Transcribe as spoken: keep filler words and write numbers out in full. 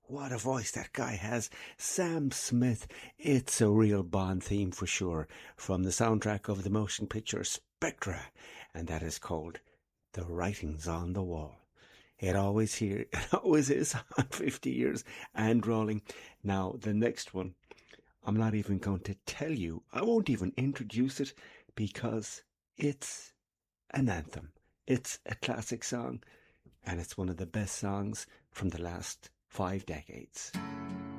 what a voice that guy has. Sam Smith. It's a real Bond theme for sure, from the soundtrack of the motion picture Spectra, and that is called The Writings on the Wall. It always here, it always is on fifty years and rolling. Now, the next one, I'm not even going to tell you. I won't even introduce it because it's an anthem. It's a classic song, and it's one of the best songs from the last five decades.